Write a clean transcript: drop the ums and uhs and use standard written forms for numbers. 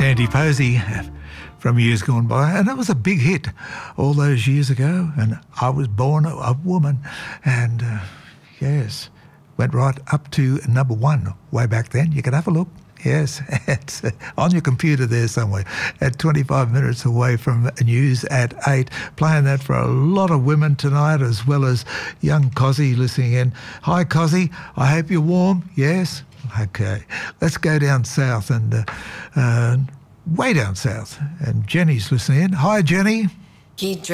Sandy Posey from years gone by, and it was a big hit all those years ago. And I was born a woman, and yes, went right up to number one way back then. You can have a look. Yes, it's on your computer there somewhere, at 25 minutes away from news at 8. Playing that for a lot of women tonight, as well as young Cozzy listening in. Hi, Cozzy. I hope you're warm. Yes? Okay. Let's go down south and way down south. And Jenny's listening in. Hi, Jenny.